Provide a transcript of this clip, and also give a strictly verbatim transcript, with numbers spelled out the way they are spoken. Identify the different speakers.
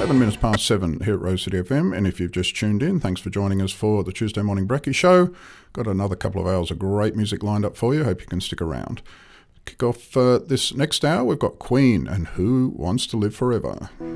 Speaker 1: eleven minutes past seven here at Rose City F M, and if you've just tuned in, thanks for joining us for the Tuesday Morning Brekkie Show. Got another couple of hours of great music lined up for you. Hope you can stick around. Kick off uh, this next hour, we've got Queen and Who Wants to Live Forever.